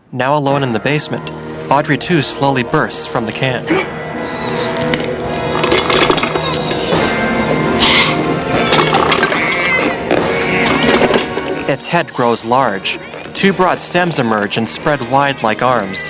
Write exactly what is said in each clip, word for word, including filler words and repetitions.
Now alone in the basement, Audrey two slowly bursts from the can. Its head grows large. Two broad stems emerge and spread wide like arms.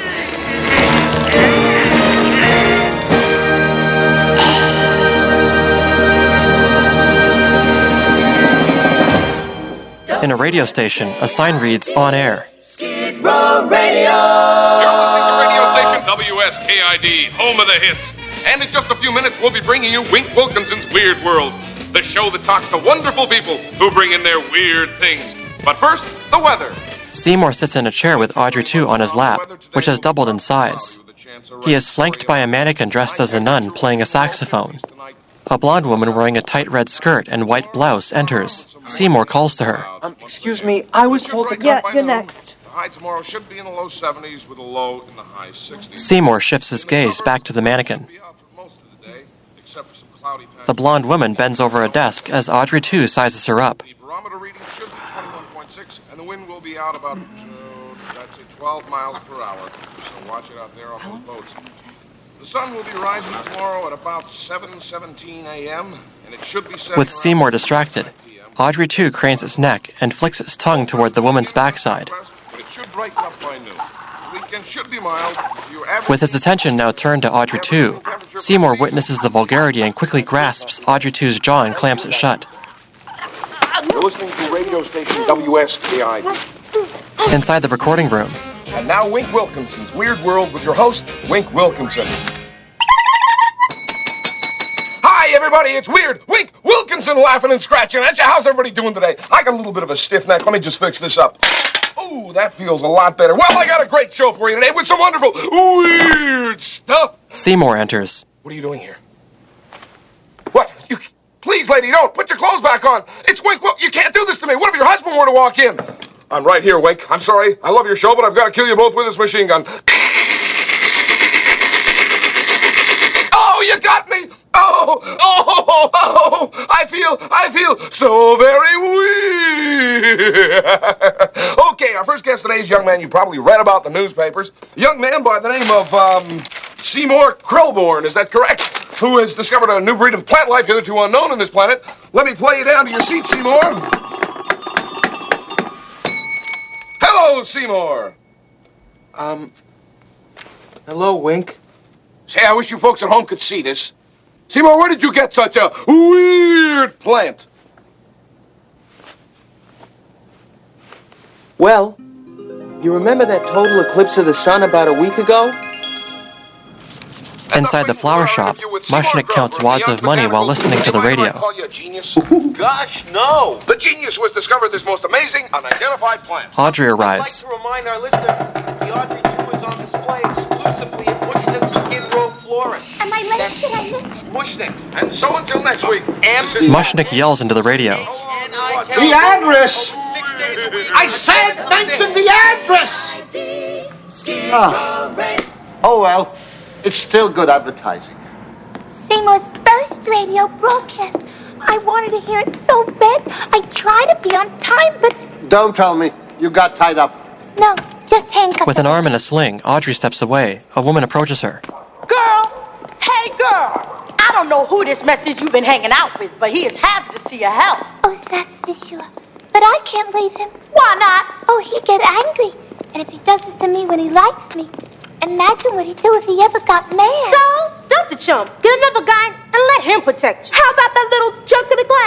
In a radio station, a sign reads, "On air." Skid Row Radio! You're listening to radio station W S K I D, home of the hits. And in just a few minutes, we'll be bringing you Wink Wilkinson's Weird World, the show that talks to wonderful people who bring in their weird things. But first, the weather. Seymour sits in a chair with Audrey two on his lap, which has doubled in size. He is flanked by a mannequin dressed as a nun playing a saxophone. A blonde woman wearing a tight red skirt and white blouse enters. Seymour calls to her. Um, excuse me, I was told to... Yeah, you're next. The high tomorrow should be in the low seventies with a low in the high sixties. Seymour shifts his gaze back to the mannequin. The blonde woman bends over a desk as Audrey two sizes her up. The barometer reading should be twenty-one point six, and the wind will be out about, uh, I'd say twelve miles per hour. So watch it out there on those boats. The sun will be rising tomorrow at about seven seventeen a.m., and it should be set With Seymour distracted, Audrey two cranes its neck and flicks its tongue toward the woman's backside. But it should brighten up by noon. The weekend should be mild. Your average- With his attention now turned to Audrey two, Seymour witnesses the vulgarity and quickly grasps Audrey two's jaw and clamps it shut. You're listening to radio station W S K I D. Inside the recording room, And now Wink Wilkinson's Weird World with your host, Wink Wilkinson. Hi, everybody, it's Weird Wink Wilkinson laughing and scratching at you. How's everybody doing today? I got a little bit of a stiff neck. Let me just fix this up. Ooh, that feels a lot better. Well, I got a great show for you today with some wonderful weird stuff. Seymour enters. What are you doing here? What? You... Please, lady, don't. Put your clothes back on. It's Wink. Well, you can't do this to me. What if your husband were to walk in? I'm right here, Wink. I'm sorry. I love your show, but I've got to kill you both with this machine gun. Oh, you got me. Oh, oh, oh, I feel, I feel so very weird. Okay, our first guest today is a young man you probably read about in the newspapers. A young man by the name of, um, Seymour Krelborn, is that correct? Who has discovered a new breed of plant life hitherto unknown on this planet. Let me play you down to your seat, Seymour. Hello, Seymour. Um, hello, Wink. Say, I wish you folks at home could see this. Seymour, where did you get such a weird plant? Well, you remember that total eclipse of the sun about a week ago? Inside the flower shop, Mushnick counts wads of money while listening to the radio. Call you a genius? Gosh, no! The genius was discovered this most amazing unidentified plant. Audrey I'd like arrives. to remind our listeners that the Audrey two is on display exclusively at Mushnick's Skid Row Florence. Am I late? Did I miss? Mushnick's. And so until next week. M- this is- Mushnick yells into the radio. The address! Six days a week. I said mention the address! Ah. Oh, well, it's still good advertising. Seymour's first radio broadcast. I wanted to hear it so bad. I tried to be on time, but Don't tell me. You got tied up. no, just handcuffed. With an arm in a sling, Audrey steps away. A woman approaches her. Girl! Hey, girl! I don't know who this mess is you've been hanging out with, but he is has to see your health. Oh, that's the sure. But I can't leave him. Why not? Oh, he'd get angry. And if he does this to me when he likes me, imagine what he'd do if he ever got mad. So, dump the chump. Get another guy and let him protect you. How about that little chunk of the glass?